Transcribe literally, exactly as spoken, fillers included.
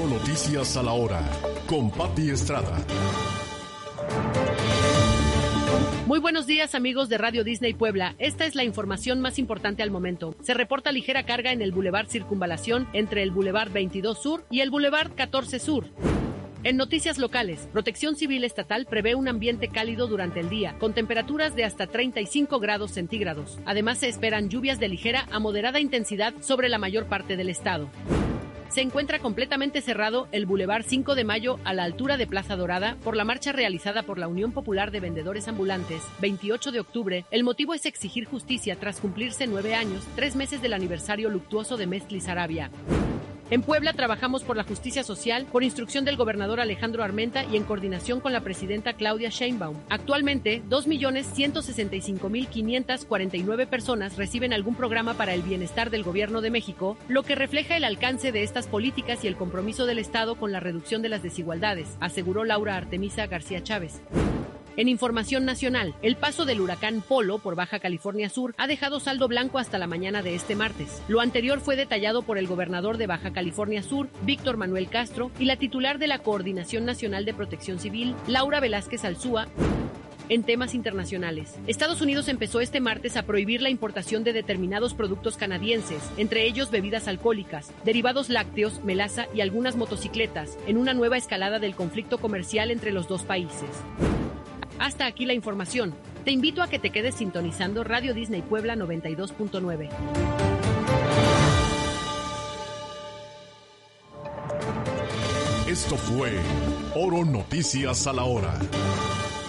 Oro Noticias a la Hora, con Pati Estrada. Muy buenos días, amigos de Radio Disney Puebla. Esta es la información más importante al momento. Se reporta ligera carga en el Boulevard Circunvalación entre el Boulevard veintidós Sur y el Boulevard catorce Sur. En noticias locales, Protección Civil Estatal prevé un ambiente cálido durante el día, con temperaturas de hasta treinta y cinco grados centígrados. Además, se esperan lluvias de ligera a moderada intensidad sobre la mayor parte del estado. Se encuentra completamente cerrado el Boulevard cinco de Mayo a la altura de Plaza Dorada por la marcha realizada por la Unión Popular de Vendedores Ambulantes, veintiocho de octubre. El motivo es exigir justicia tras cumplirse nueve años, tres meses del aniversario luctuoso de Mezcli Sarabia. En Puebla trabajamos por la justicia social por instrucción del gobernador Alejandro Armenta y en coordinación con la presidenta Claudia Sheinbaum. Actualmente, dos millones ciento sesenta y cinco mil quinientas cuarenta y nueve personas reciben algún programa para el bienestar del gobierno de México, lo que refleja el alcance de estas políticas y el compromiso del Estado con la reducción de las desigualdades, aseguró Laura Artemisa García Chávez. En información nacional, el paso del huracán Polo por Baja California Sur ha dejado saldo blanco hasta la mañana de este martes. Lo anterior fue detallado por el gobernador de Baja California Sur, Víctor Manuel Castro, y la titular de la Coordinación Nacional de Protección Civil, Laura Velázquez Alzúa. En temas internacionales, Estados Unidos empezó este martes a prohibir la importación de determinados productos canadienses, entre ellos bebidas alcohólicas, derivados lácteos, melaza y algunas motocicletas, en una nueva escalada del conflicto comercial entre los dos países. Hasta aquí la información. Te invito a que te quedes sintonizando Radio Disney Puebla noventa y dos punto nueve. Esto fue Oro Noticias a la Hora.